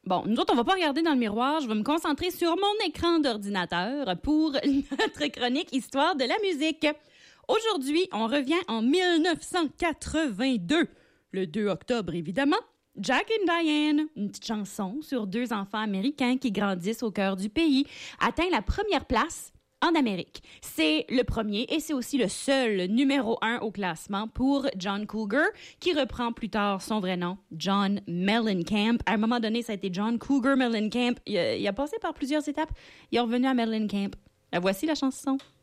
Bon, nous autres, on va pas regarder dans le miroir. Je vais me concentrer sur mon écran d'ordinateur pour notre chronique Histoire de la musique. Aujourd'hui, on revient en 1982, le 2 octobre, évidemment. Jack and Diane, une petite chanson sur 2 enfants américains qui grandissent au cœur du pays, atteint la première place en Amérique. C'est le premier et c'est aussi le seul numéro 1 au classement pour John Cougar, qui reprend plus tard son vrai nom, John Mellencamp. À un moment donné, ça a été John Cougar Mellencamp. Il a passé par plusieurs étapes. Il est revenu à Mellencamp. La voici la chanson.